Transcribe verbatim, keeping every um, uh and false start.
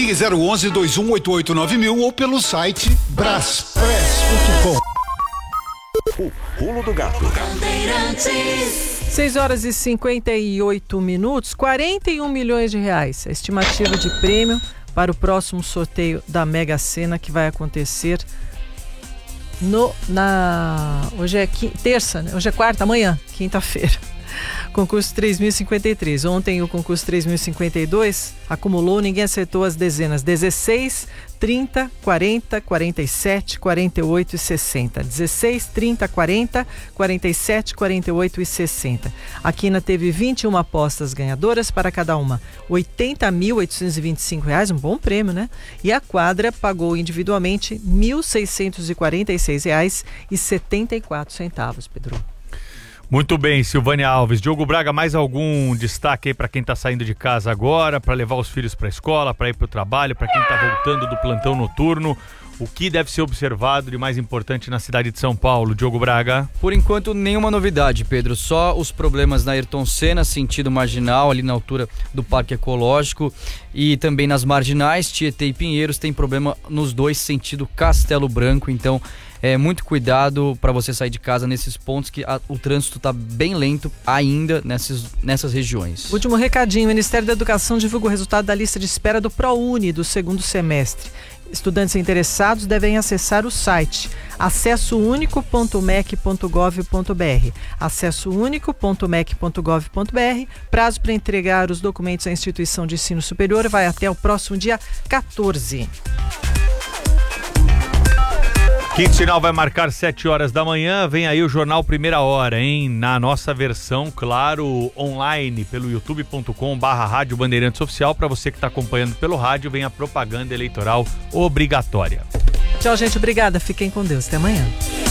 Ligue zero onze, dois um oito oito nove mil ou pelo site braspress ponto com. O Pulo do Gato. seis horas e cinquenta e oito minutos, quarenta e um milhões de reais. A estimativa de prêmio para o próximo sorteio da Mega Sena, que vai acontecer no, na... Hoje é quinta, terça, né? Hoje é quarta, amanhã, quinta-feira. Concurso três mil e cinquenta e três. Ontem o concurso três mil e cinquenta e dois acumulou, ninguém acertou as dezenas dezesseis, trinta, quarenta, quarenta e sete, quarenta e oito e sessenta. dezesseis, trinta, quarenta, quarenta e sete, quarenta e oito e sessenta. A Quina teve vinte e uma apostas ganhadoras, para cada uma oitenta mil oitocentos e vinte e cinco reais, um bom prêmio, né? E a quadra pagou individualmente mil seiscentos e quarenta e seis reais e setenta e quatro centavos, Pedro. Muito bem, Silvânia Alves. Diogo Braga, mais algum destaque aí para quem está saindo de casa agora, para levar os filhos para a escola, para ir para o trabalho, para quem está voltando do plantão noturno? O que deve ser observado de mais importante na cidade de São Paulo, Diogo Braga? Por enquanto, nenhuma novidade, Pedro. Só os problemas na Ayrton Senna, sentido marginal, ali na altura do Parque Ecológico, e também nas marginais, Tietê e Pinheiros, tem problema nos dois, sentido Castelo Branco. Então, é muito cuidado para você sair de casa nesses pontos, que a, o trânsito está bem lento ainda nessas, nessas regiões. Último recadinho: o Ministério da Educação divulga o resultado da lista de espera do ProUni do segundo semestre. Estudantes interessados devem acessar o site acesso único ponto mec ponto gov ponto br. acesso único ponto mec ponto gov ponto br. Prazo para entregar os documentos à instituição de ensino superior vai até o próximo dia quatorze. Quinto sinal vai marcar sete horas da manhã. Vem aí o Jornal Primeira Hora, hein? Na nossa versão, claro, online, pelo youtube ponto com barra Rádio Bandeirantes Oficial. Para você que está acompanhando pelo rádio, vem a propaganda eleitoral obrigatória. Tchau, gente. Obrigada. Fiquem com Deus. Até amanhã.